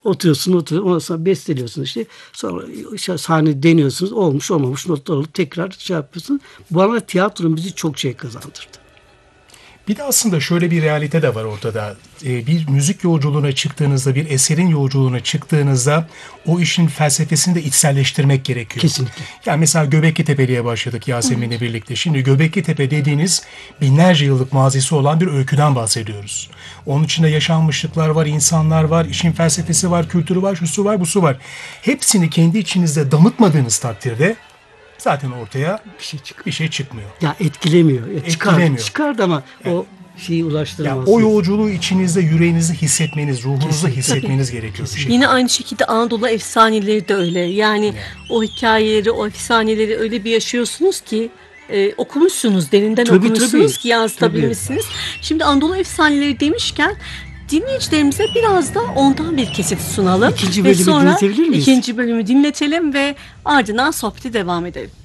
Ondan sonra besteliyorsunuz işte. Sonra sahne deniyorsunuz. Olmuş olmamış notlar alıp tekrar şey yapıyorsunuz. Bana tiyatro müziği çok şey kazandırdı. Bir de aslında şöyle bir realite de var ortada. Bir müzik yolculuğuna çıktığınızda, bir eserin yolculuğuna çıktığınızda o işin felsefesini de içselleştirmek gerekiyor. Kesinlikle. Yani mesela Göbekli Tepe'liye başladık Yasemin'le birlikte. Şimdi Göbekli Tepe dediğiniz binlerce yıllık mazisi olan bir öyküden bahsediyoruz. Onun içinde yaşanmışlıklar var, insanlar var, işin felsefesi var, kültürü var, şusu var, busu var. Hepsini kendi içinizde damıtmadığınız takdirde zaten ortaya bir şey çıkmıyor. Ya etkilemiyor. Etkilemiyor. Çıkardı ama o şeyi ulaştıramaz. O yolculuğu içinizde, yüreğinizde hissetmeniz, ruhunuzda hissetmeniz gerekiyor. Bir şey. Yine aynı şekilde Anadolu efsaneleri de öyle. Yani o hikayeleri, o efsaneleri öyle bir yaşıyorsunuz ki okumuşsunuz, derinden okumuşsunuz ki yansıtabilmişsiniz. Şimdi Anadolu efsaneleri demişken dinleyicilerimize biraz da ondan bir kesit sunalım. İkinci bölümü dinletebilir miyiz? İkinci bölümü dinletelim ve ardından sohbeti devam edelim.